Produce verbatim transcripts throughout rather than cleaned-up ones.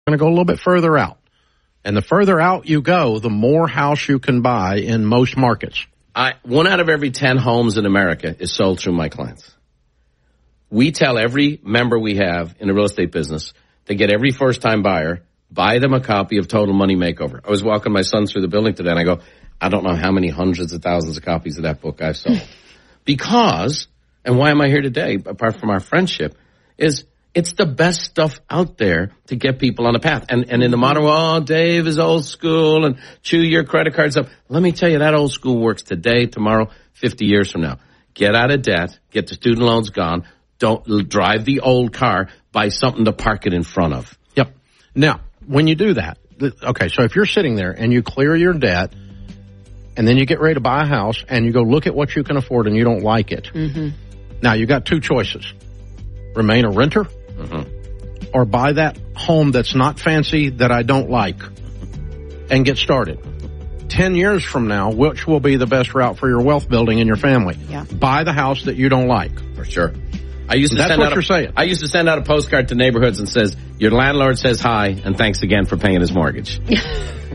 going to go a little bit further out. And the further out you go, the more house you can buy in most markets. I, one out of every ten homes in America is sold through my clients. We tell every member we have in the real estate business to get every first-time buyer, buy them a copy of Total Money Makeover. I was walking my son through the building today, and I go, I don't know how many hundreds of thousands of copies of that book I've sold. Because, and why am I here today, apart from our friendship, is it's the best stuff out there to get people on the path. And and in the modern world, oh, Dave is old school and chew your credit cards up. Let me tell you, that old school works today, tomorrow, fifty years from now. Get out of debt, get the student loans gone, don't drive the old car, buy something to park it in front of. Yep. Now, when you do that, okay, so if you're sitting there and you clear your debt and then you get ready to buy a house and you go look at what you can afford and you don't like it. Mm-hmm. Now, you got two choices. Remain a renter. Mm-hmm. Or buy that home that's not fancy that I don't like and get started. Ten years from now, which will be the best route for your wealth building in your family? Yeah. Buy the house that you don't like. For sure. I used to that's send what out you're a, saying. I used to send out a postcard to neighborhoods and says, your landlord says hi and thanks again for paying his mortgage. This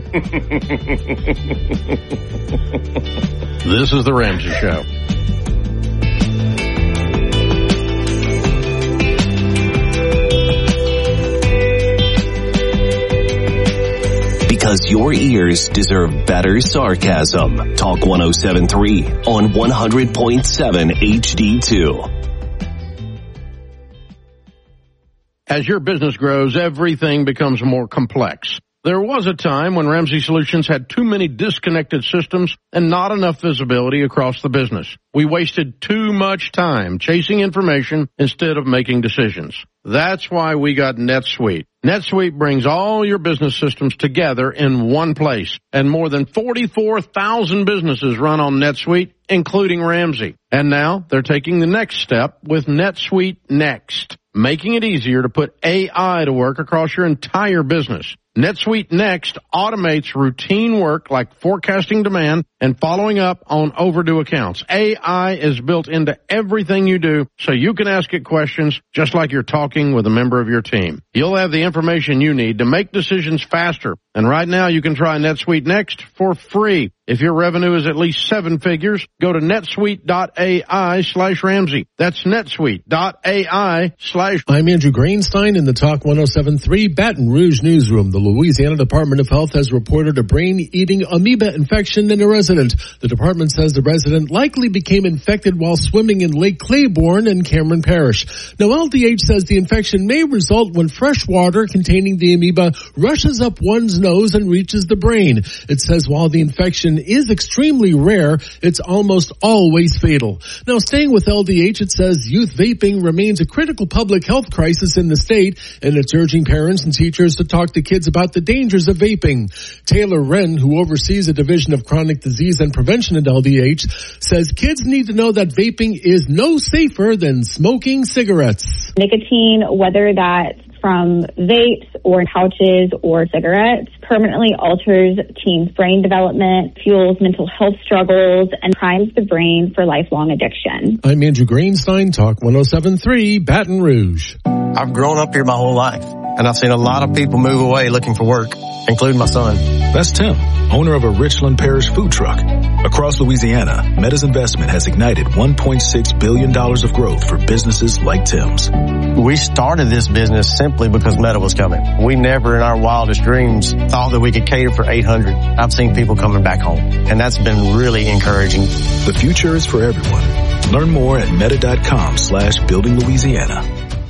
is the Ramsey Show. Because your ears deserve better sarcasm. Talk one oh seven point three on one hundred point seven H D two. As your business grows, everything becomes more complex. There was a time when Ramsey Solutions had too many disconnected systems and not enough visibility across the business. We wasted too much time chasing information instead of making decisions. That's why we got NetSuite. NetSuite brings all your business systems together in one place. And more than forty-four thousand businesses run on NetSuite, including Ramsey. And now they're taking the next step with NetSuite Next, making it easier to put A I to work across your entire business. NetSuite Next automates routine work like forecasting demand and following up on overdue accounts. A I is built into everything you do, so you can ask it questions just like you're talking with a member of your team. You'll have the information you need to make decisions faster. And right now you can try NetSuite Next for free. If your revenue is at least seven figures, go to netsuite.ai slash Ramsey. That's netsuite.ai slash. I'm Andrew Greenstein in the Talk one oh seven point three Baton Rouge newsroom. The Louisiana Department of Health has reported a brain-eating amoeba infection in a resident. The department says the resident likely became infected while swimming in Lake Claiborne in Cameron Parish. Now, L D H says the infection may result when fresh water containing the amoeba rushes up one's nose and reaches the brain. It says while the infection is extremely rare, it's almost always fatal. Now, staying with L D H, it says youth vaping remains a critical public health crisis in the state, and it's urging parents and teachers to talk to kids about the dangers of vaping. Taylor Wren, who oversees a division of chronic disease and prevention at L D H, says kids need to know that vaping is no safer than smoking cigarettes. Nicotine, whether that's from vapes or pouches or cigarettes, permanently alters teens' brain development, fuels mental health struggles, and primes the brain for lifelong addiction. I'm Andrew Greenstein, Talk one oh seven point three Baton Rouge. I've grown up here my whole life, and I've seen a lot of people move away looking for work, including my son. That's Tim, owner of a Richland Parish food truck. Across Louisiana, Meta's investment has ignited one point six billion dollars of growth for businesses like Tim's. We started this business simply because Meta was coming. We never in our wildest dreams thought that we could cater for eight hundred. I've seen people coming back home, and that's been really encouraging. The future is for everyone. Learn more at meta.com slash building Louisiana.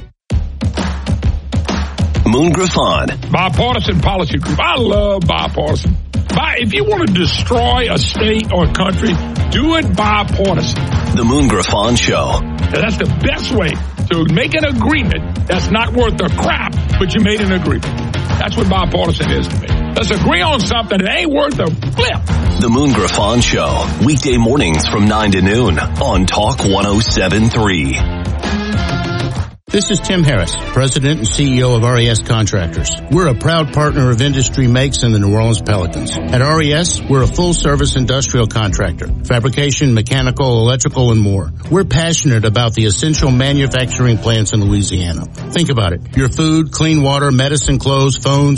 Moon Griffon. Bipartisan policy group. I love bipartisan. By, if you want to destroy a state or a country, do it bipartisan. The Moon Griffon Show. And that's the best way to make an agreement that's not worth a crap, but you made an agreement. That's what bipartisan is to me. Let's agree on something that ain't worth a flip. The Moon Griffon Show. Weekday mornings from nine to noon on Talk one oh seven point three. This is Tim Harris, President and C E O of R E S Contractors. We're a proud partner of Industry Makes and the New Orleans Pelicans. At R E S, we're a full-service industrial contractor, fabrication, mechanical, electrical, and more. We're passionate about the essential manufacturing plants in Louisiana. Think about it. Your food, clean water, medicine, clothes, phones,